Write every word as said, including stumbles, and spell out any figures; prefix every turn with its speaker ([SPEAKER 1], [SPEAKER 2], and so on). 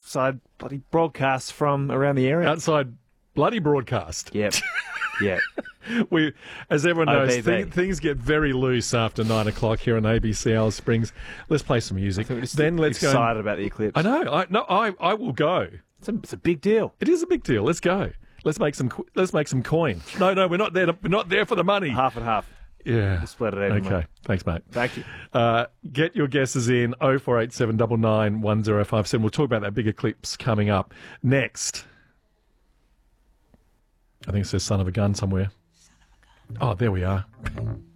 [SPEAKER 1] outside bloody broadcasts from around the area.
[SPEAKER 2] Outside bloody broadcast.
[SPEAKER 1] Yep. Yep.
[SPEAKER 2] We, as everyone knows,
[SPEAKER 1] O B B.
[SPEAKER 2] th- things get very loose after nine o'clock here on A B C Alice Springs. Let's play some music. Then let's go.
[SPEAKER 1] Excited about the eclipse.
[SPEAKER 2] I know. I no. I, I will go.
[SPEAKER 1] It's a, it's a big deal.
[SPEAKER 2] It is a big deal. Let's go. Let's make some. qu- Let's make some coin. No, no, we're not there. To, we're not there for the money.
[SPEAKER 1] Half and half.
[SPEAKER 2] Yeah.
[SPEAKER 1] We'll split it evenly.
[SPEAKER 2] Okay. Thanks, mate.
[SPEAKER 1] Thank you.
[SPEAKER 2] Uh, get your guesses in oh four eight seven nine nine one oh five seven. We'll talk about that big eclipse coming up next. I think it says son of a gun somewhere. Oh, there we are.